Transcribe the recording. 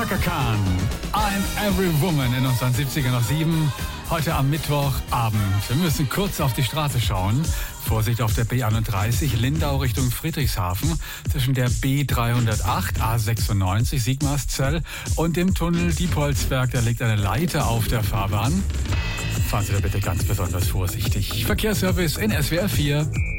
Chaka Khan, I'm Every Woman in unseren 70er noch 7. Heute am Mittwochabend. Wir müssen kurz auf die Straße schauen. Vorsicht auf der B31 Lindau Richtung Friedrichshafen zwischen der B308 A96 Sigmarszell und dem Tunnel Diepholzberg. Da liegt eine Leiter auf der Fahrbahn. Fahren Sie da bitte ganz besonders vorsichtig. Verkehrsservice in SWR 4.